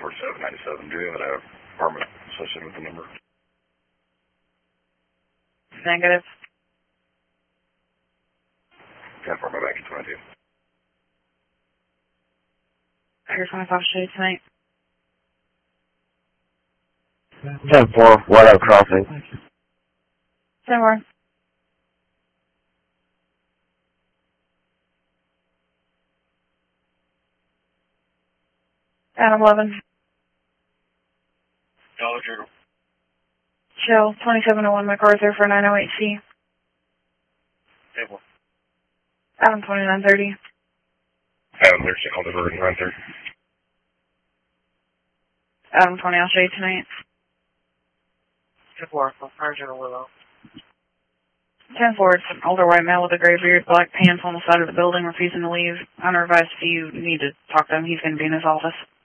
104797. Do you have an apartment associated with the number? Negative. 10-4, my back in 22. Pier 25 Shade tonight. 10-4, White Oak Crossing. 10-4. Adam 11. Dollar General. Shell 2701 MacArthur for 908C. Table. Adam 2930. Adam 13, I'll deliver in 930. Adam 20 I'll show you tonight. 10-4, Fire General Willow. 10-4, it's an older white male with a gray beard, black pants on the side of the building, refusing to leave. Unrevised if you need to talk to him, he's going to be in his office.